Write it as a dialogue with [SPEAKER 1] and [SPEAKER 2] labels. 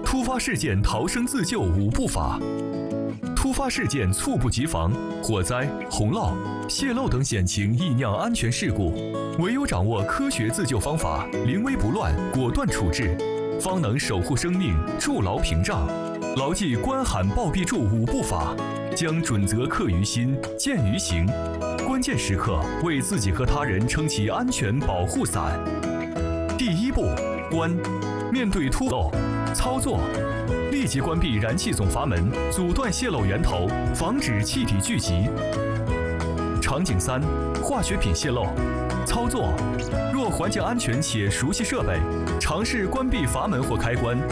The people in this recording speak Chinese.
[SPEAKER 1] 突发事件逃生自救5步法。突发事件猝不及防，火灾、洪涝、泄漏等险情易酿安全事故，唯有掌握科学自救方法，临危不乱，果断处置，方能守护生命，筑牢屏障。牢记关喊报必助5步法，将准则刻于心，见于行。关键时刻为自己和他人撑起安全保护伞。第1步，关。面对突漏，操作：立即关闭燃气总阀门，阻断泄漏源头，防止气体聚集。场景3：化学品泄漏，操作：若环境安全且熟悉设备，尝试关闭阀门或开关。